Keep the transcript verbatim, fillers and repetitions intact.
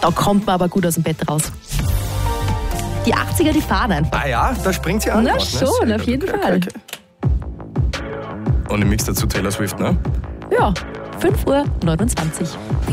Da kommt man aber gut aus dem Bett raus. Die achtziger, die fahren einfach. Ah ja, da springt sie an. Na raus, ne? schon, Sehr auf gut. jeden Okay, Fall. okay, okay. Und im Mix dazu Taylor Swift, ne? Ja, fünf Uhr neunundzwanzig.